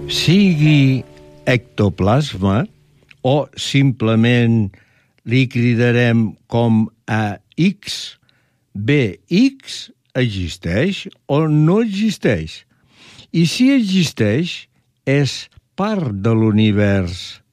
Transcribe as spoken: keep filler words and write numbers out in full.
sigui ectoplasma o simplement li cridarem com a X, bé, X existeix o no existeix. I si existeix, és part de l'univers.